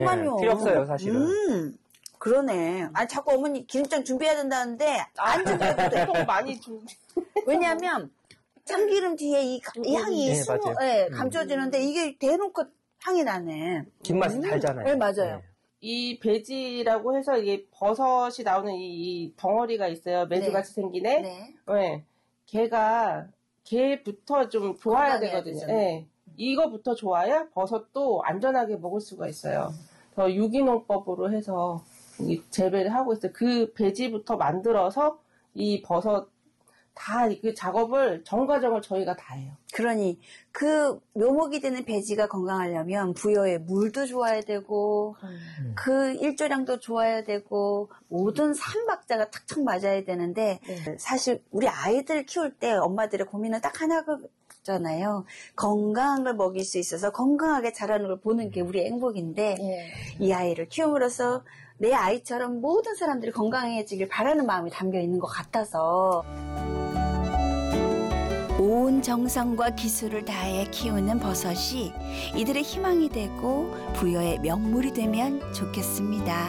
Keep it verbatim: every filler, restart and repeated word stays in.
잠깐만요. 필요 없어요, 사실은. 음, 그러네. 아니, 자꾸 어머니 기름장 준비해야 된다는데, 안 준비해도 돼. 보통 많이 준비. 왜냐면, 참기름 뒤에 이, 이 향이 네, 스모, 맞아요. 예, 감춰지는데, 이게 대놓고 향이 나네. 뒷맛이 음. 달잖아요. 네, 맞아요. 네. 이 배지라고 해서 이게 버섯이 나오는 이, 이 덩어리가 있어요. 매주같이 네. 생기네. 네. 네. 걔가 걔부터 좀 좋아야 건강해야 되거든요. 되죠. 네. 이거부터 좋아야 버섯도 안전하게 먹을 수가 있어요. 더 유기농법으로 해서 이 재배를 하고 있어요. 그 배지부터 만들어서 이 버섯 다 그 작업을 전 과정을 저희가 다 해요. 그러니 그 묘목이 되는 배지가 건강하려면 부여의 물도 좋아야 되고 음. 그 일조량도 좋아야 되고 모든 삼박자가 탁탁 맞아야 되는데 네. 사실 우리 아이들 키울 때 엄마들의 고민은 딱 하나잖아요. 건강한 걸 먹일 수 있어서 건강하게 자라는 걸 보는 게 우리의 행복인데 네. 이 아이를 키움으로써 내 아이처럼 모든 사람들이 건강해지길 바라는 마음이 담겨 있는 것 같아서 온 정성과 기술을 다해 키우는 버섯이 이들의 희망이 되고 부여의 명물이 되면 좋겠습니다.